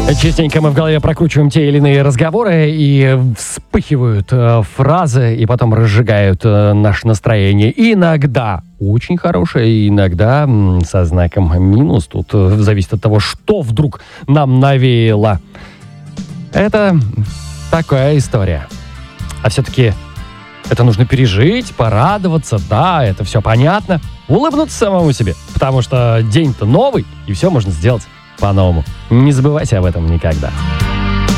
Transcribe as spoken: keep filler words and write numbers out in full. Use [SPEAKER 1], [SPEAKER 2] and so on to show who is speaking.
[SPEAKER 1] Частенько мы в голове прокручиваем те или иные разговоры, и вспыхивают э, фразы, и потом разжигают э, наше настроение. Иногда очень хорошее, иногда м, со знаком минус. Тут э, зависит от того, что вдруг нам навеяло. Это такая история. А все-таки это нужно пережить, порадоваться, да, это все понятно. Улыбнуться самому себе, потому что день-то новый, и все можно сделать по-новому. Не забывайте об этом никогда.